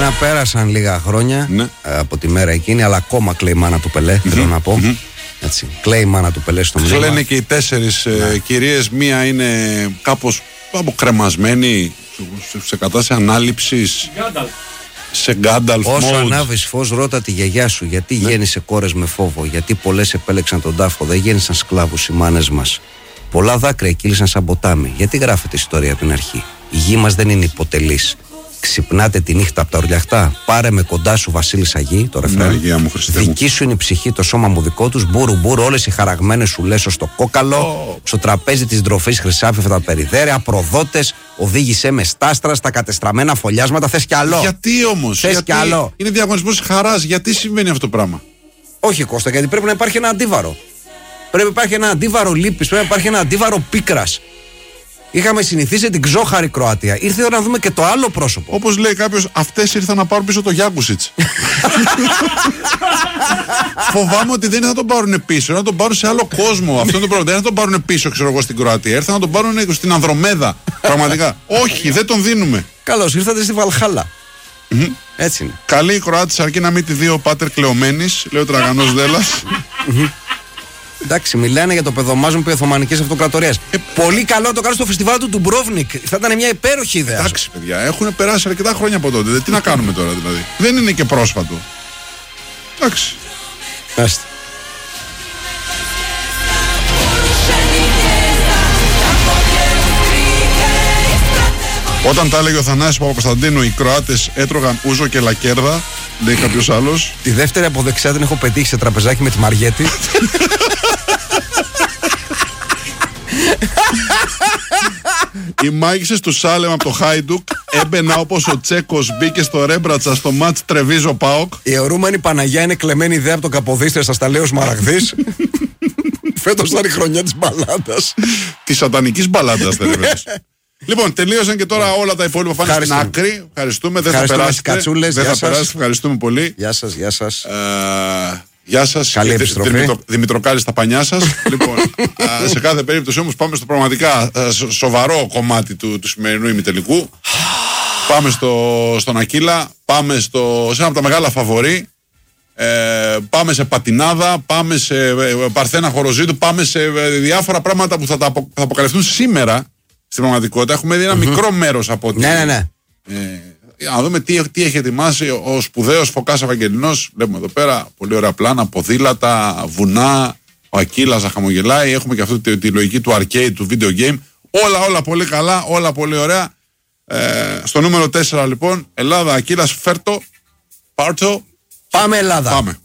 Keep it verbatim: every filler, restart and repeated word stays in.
Εμένα πέρασαν λίγα χρόνια ναι. από τη μέρα εκείνη, αλλά ακόμα κλαίει η μάνα του Πελέ, mm-hmm. θέλω να πω. Mm-hmm. Έτσι, κλαίει η μάνα του Πελέ στο μνήμα. Λένε και οι τέσσερις ναι. ε, κυρίες, μία είναι κάπως αποκρεμασμένη σε κατάσταση ανάληψης. Σε Γκάνταλφ mode. Όσο ανάβεις φως, ρώτα τη γιαγιά σου γιατί ναι. γέννησε κόρες με φόβο. Γιατί πολλές επέλεξαν τον τάφο, δεν γέννησαν σκλάβους οι μάνες μας. Πολλά δάκρυα κύλησαν σαν ποτάμι. Γιατί γράφεται ιστορία από την αρχή. Η γη μας δεν είναι υποτελής. Ξυπνάτε τη νύχτα από τα ουρλιαχτά. Πάρε με κοντά σου Βασίλισσα Γη, το ρεφρέν. Ναι, δική σου είναι η ψυχή, το σώμα μου δικό τους. Μπούρου μπούρου, όλες οι χαραγμένες σου λέσω στο κόκαλο. Oh. Στο τραπέζι της ντροφής χρυσάφι αυτά τα περιδέρια. Προδότες, οδήγησέ με στάστρα στα κατεστραμμένα φωλιάσματα. Θες κι άλλο. Γιατί όμως, Θες γιατί κι άλλο. Είναι διαγωνισμός χαράς, γιατί συμβαίνει αυτό το πράγμα. Όχι Κώστα, γιατί πρέπει να υπάρχει ένα αντίβαρο. Πρέπει να υπάρχει ένα αντίβαρο λύπης, πρέπει να υπάρχει ένα αντίβαρο πίκρας. Είχαμε συνηθίσει την ξόχαρη Κροατία. Ήρθε η ώρα να δούμε και το άλλο πρόσωπο. Όπως λέει κάποιος, αυτές ήρθαν να πάρουν πίσω το Γιάκουσιτς. Φοβάμαι ότι δεν θα τον πάρουν πίσω, να τον πάρουν σε άλλο κόσμο. Αυτό είναι το πρόβλημα. Δεν θα τον πάρουν πίσω, ξέρω εγώ, στην Κροατία. Ήρθαν να τον πάρουν στην Ανδρομέδα. Πραγματικά. Όχι, δεν τον δίνουμε. Καλώς ήρθατε στη Βαλχάλα. Mm-hmm. Έτσι είναι. Καλή η Κροάτης, αρκεί να μην τη δει ο πάτερ κλεωμένης, λέει ο Τραγανός Δέλλας. Εντάξει, μιλάνε για το παιδομάζον Οθωμανικής Αυτοκρατορίας. Ε, Πολύ καλό το κάνω στο φεστιβάλ του Ντουμπρόβνικ. Θα ήταν μια υπέροχη ιδέα. Εντάξει, παιδιά, έχουν περάσει αρκετά χρόνια από τότε. Τι να κάνουμε τώρα δηλαδή. Δεν είναι και πρόσφατο. Εντάξει. Άστε. Όταν τα έλεγε ο Θανάσης Παπακοσταντίνου, οι Κροάτες έτρωγαν ούζο και λακέρδα, λέει κάποιος άλλος. Τη δεύτερη από δεξιά την έχω πετύχει σε τραπεζάκι με τη Μαριέτη. Οι μάγισσες του Σάλεμ από το Χάιντουκ έμπαινα όπως ο Τσέκος μπήκε στο Ρέμπρατσα στο μάτς Τρεβίζο Πάοκ. Η αιωρούμενη Παναγιά είναι κλεμμένη ιδέα από τον Καποδίστρια στα Σταλέος Μαραγδής. Φέτος θα είναι η χρονιά της μπαλάντας. Της σατανικής μπαλάντας θα είναι. Λοιπόν, τελείωσαν και τώρα όλα τα υπόλοιπα πάνε στην άκρη. Ευχαριστούμε. Δεν θα περάσετε. Δεν θα περάσετε. Ευχαριστούμε πολύ. Γεια σας, γεια σας. Ε, γεια σας. Καλή επιστροφή. Δημητρο, Δημητροκάλη στα πανιά σας. Λοιπόν, α, σε κάθε περίπτωση όμως πάμε στο πραγματικά α, σοβαρό κομμάτι του, του σημερινού ημιτελικού. Πάμε στο, στον Ακύλα. Πάμε στο, σε ένα από τα μεγάλα φαβορί. Ε, πάμε σε πατινάδα, πάμε σε ε, Παρθένα Χοροζήτου, πάμε σε ε, διάφορα πράγματα που θα, τα απο, θα αποκαλυφθούν σήμερα. Στην πραγματικότητα έχουμε δει ένα mm-hmm. μικρό μέρος από ότι. Ναι, ναι, ναι. Ε, να δούμε τι, τι έχει ετοιμάσει ο σπουδαίος Φωκάς Ευαγγελινός. Βλέπουμε εδώ πέρα πολύ ωραία πλάνα, ποδήλατα, βουνά. Ο Ακύλας να χαμογελάει. Έχουμε και αυτή τη, τη λογική του arcade, του video game. Όλα, όλα πολύ καλά, όλα πολύ ωραία. Ε, στο νούμερο τέσσερα λοιπόν, Ελλάδα, Ακύλας, φέρτο, πάρτο. Πάμε Ελλάδα. Πάμε.